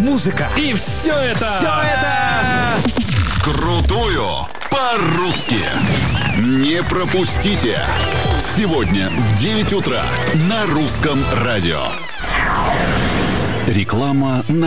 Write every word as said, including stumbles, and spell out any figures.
музыка. И все это... Все это... Крутую по-русски. Не пропустите. Сегодня в девять утра на Русском радио. Реклама на